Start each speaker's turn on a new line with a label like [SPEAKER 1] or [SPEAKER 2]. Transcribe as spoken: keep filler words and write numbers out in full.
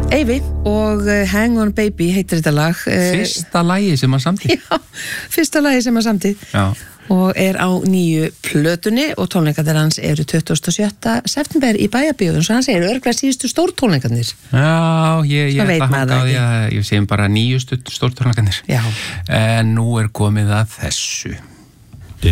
[SPEAKER 1] Eyvi og Hang on Baby heitir þetta lag.
[SPEAKER 2] Fyrsta lagi sem að samti.
[SPEAKER 1] Já, fyrsta lagi sem að samti.
[SPEAKER 2] Já.
[SPEAKER 1] Og er á nýju plötunni og tónleikarnir hans eru tuttugasta og sjötta september í Bæjarbíói, svo hann segir örglega síðustu stórtónleikarnir.
[SPEAKER 2] Já, ég, ég
[SPEAKER 1] veit
[SPEAKER 2] ætla að
[SPEAKER 1] maður
[SPEAKER 2] hanga á
[SPEAKER 1] það
[SPEAKER 2] því
[SPEAKER 1] ekki.
[SPEAKER 2] að ég segjum bara nýjustu stórtónleikarnir.
[SPEAKER 1] Já.
[SPEAKER 2] En nú er komið að þessu.